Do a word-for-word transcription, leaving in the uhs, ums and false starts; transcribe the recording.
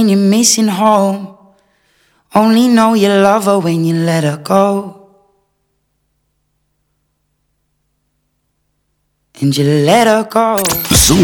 You're missing home. Only know you love her when you let her go. And you let her go. So